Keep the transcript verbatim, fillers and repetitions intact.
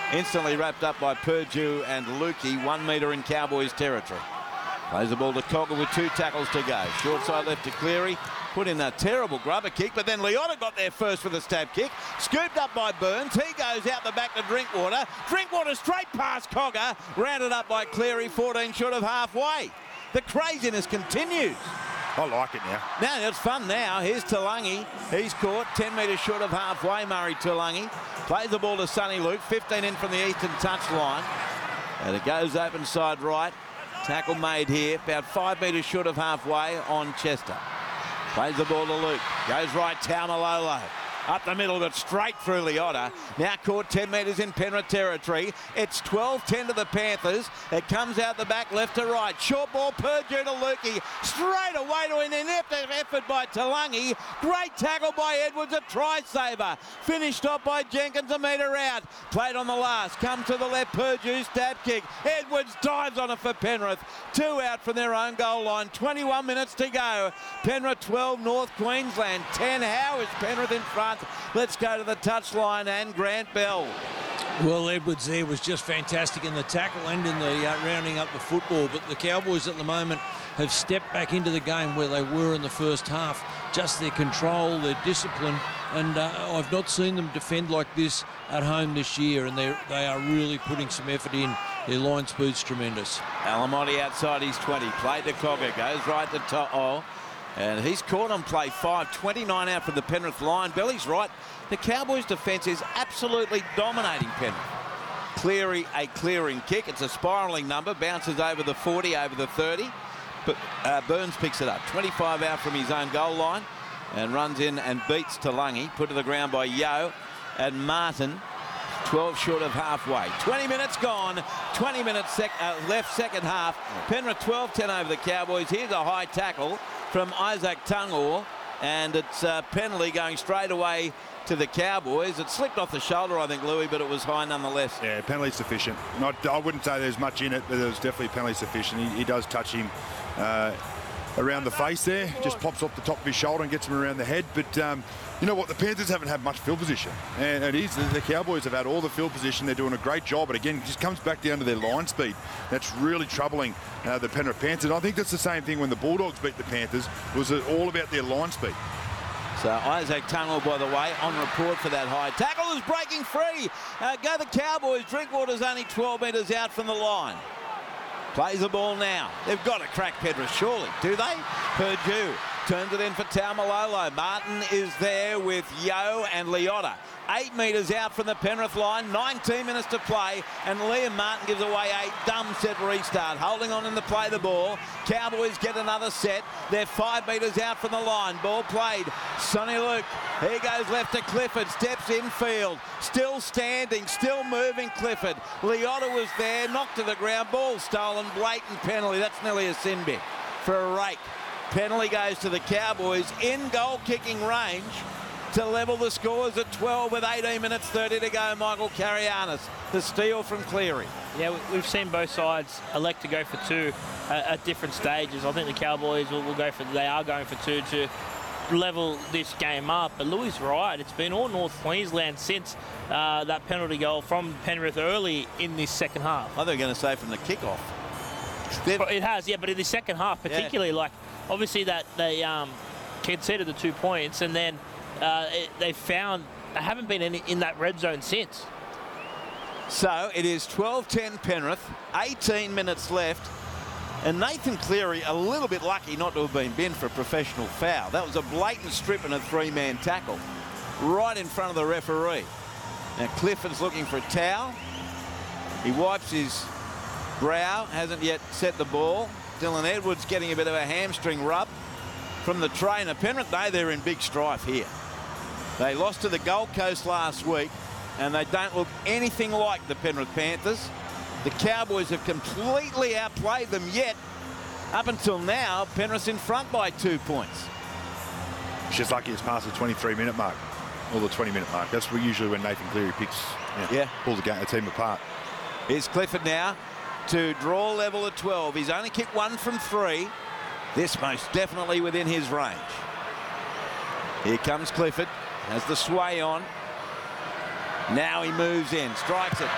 Instantly wrapped up by Purdue and Lukey, one metre in Cowboys territory. Plays the ball to Cogger with two tackles to go. Short side left to Cleary. Put in a terrible grubber kick, but then Leota got there first with a stab kick. Scooped up by Burns. He goes out the back to Drinkwater. Drinkwater straight past Cogger. Rounded up by Cleary, fourteen short of halfway. The craziness continues. I like it now. Now, it's fun now. Here's Talangi. He's caught ten metres short of halfway, Murray Talangi. Plays the ball to Sonny Luke. fifteen in from the eastern touchline. And it goes open side right. Tackle made here, about five metres short of halfway on Chester. Plays the ball to Luke. Goes right, Taumalolo. Up the middle, but straight through Leota. Now caught ten metres in Penrith territory. It's twelve ten to the Panthers. It comes out the back, left to right. Short ball, Purdue to Lukey. Straight away to an inept effort by Talangi. Great tackle by Edwards, a try saver. Finished off by Jenkins, a metre out. Played on the last. Come to the left, Purdue, stab kick. Edwards dives on it for Penrith. Two out from their own goal line. twenty-one minutes to go. Penrith twelve, North Queensland ten. How is Penrith in front? Let's go to the touchline and Grant Bell. Well, Edwards there was just fantastic in the tackle and in the uh, rounding up the football, but the Cowboys at the moment have stepped back into the game where they were in the first half. Just their control, their discipline, and uh, I've not seen them defend like this at home this year, and they they are really putting some effort in. Their line speed's tremendous. Alamotti outside his twenty. Played to Cogger. Goes right to To'o. And he's caught on play five. twenty-nine out from the Penrith line. Billy's right. The Cowboys' defence is absolutely dominating Penrith. Cleary, a clearing kick. It's a spiralling number. Bounces over the forty, over the thirty. But uh, Burns picks it up. twenty-five out from his own goal line. And runs in and beats Talangi. Put to the ground by Yeo. And Martin, twelve short of halfway. twenty minutes gone. twenty minutes sec uh, left, second half. Penrith twelve ten over the Cowboys. Here's a high tackle from Isaac Tungor, and it's a penalty going straight away to the Cowboys. It slipped off the shoulder, I think, Louis, but it was high nonetheless. Yeah, penalty sufficient. Not, I wouldn't say there's much in it, but there was definitely penalty sufficient. He, he does touch him uh, around the face there, just pops off the top of his shoulder and gets him around the head. But um, you know what? The Panthers haven't had much field position, and it is the Cowboys have had all the field position. They're doing a great job, but again, it just comes back down to their line speed. That's really troubling uh, the Penrith Panthers. I think that's the same thing when the Bulldogs beat the Panthers. It was all about their line speed. So Isaac Tungor, by the way, on report for that high tackle, is breaking free. Uh, go the Cowboys. Drinkwater's only twelve metres out from the line. Plays the ball now. They've got to crack Penrith, surely. Do they? Purdue turns it in for Taumalolo. Martin is there with Yeo and Leota. Eight metres out from the Penrith line. nineteen minutes to play. And Liam Martin gives away a dumb set restart. Holding on in the play the ball. Cowboys get another set. They're five metres out from the line. Ball played. Sonny Luke. Here goes left to Clifford. Steps infield. Still standing. Still moving Clifford. Leota was there. Knocked to the ground. Ball stolen. Blatant penalty. That's nearly a sin bin for a rake. Penalty goes to the Cowboys in goal kicking range to level the scores at twelve with eighteen minutes thirty to go. Michael Karianis, the steal from Cleary. Yeah, we've seen both sides elect to go for two at, at different stages. I think the Cowboys will, will go for, they are going for two to level this game up. But Louis is right. It's been all North Queensland since uh, that penalty goal from Penrith early in this second half. I thought they were going to say from the kickoff. But it has, yeah, but in the second half, particularly, yeah. Like, obviously that they um, conceded the two points and then uh, it, they found they haven't been in, in that red zone since. So it is twelve ten Penrith, eighteen minutes left, and Nathan Cleary a little bit lucky not to have been binned for a professional foul. That was a blatant strip and a three-man tackle right in front of the referee. Now Clifford's looking for a towel. He wipes his brow, hasn't yet set the ball. Dylan Edwards getting a bit of a hamstring rub from the trainer. Penrith, they, they're in big strife here. They lost to the Gold Coast last week, and they don't look anything like the Penrith Panthers. The Cowboys have completely outplayed them, yet up until now, Penrith's in front by two points. It's just lucky it's past the twenty-three minute mark, or the twenty minute mark. That's usually when Nathan Cleary picks, you know, yeah. pulls the, game, the team apart. Here's Clifford now to draw level at twelve. He's only kicked one from three. This most definitely within his range. Here comes Clifford, has the sway on. Now he moves in, strikes it.